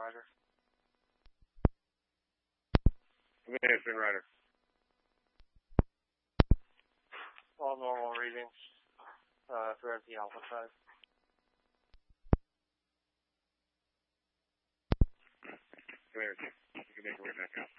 Roger. Command, Spin Rider. All normal readings throughout the alpha side. Clear. You can make your way back out.